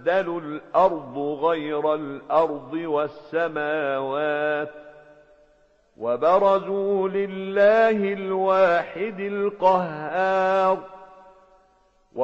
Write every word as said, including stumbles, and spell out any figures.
وتبدل الأرض غير الأرض والسماوات وبرزوا لله الواحد القهار